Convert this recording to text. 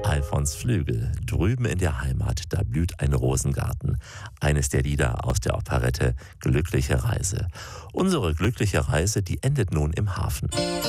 Alfons Flügel, drüben in der Heimat, da blüht ein Rosengarten. Eines der Lieder aus der Operette Glückliche Reise. Unsere glückliche Reise, die endet nun im Hafen.